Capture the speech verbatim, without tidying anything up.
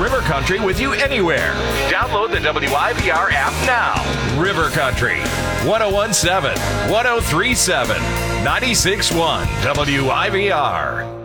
River Country with you anywhere. Download the W I V R app now. River Country, one oh one point seven, one oh three point seven, ninety-six point one W I V R.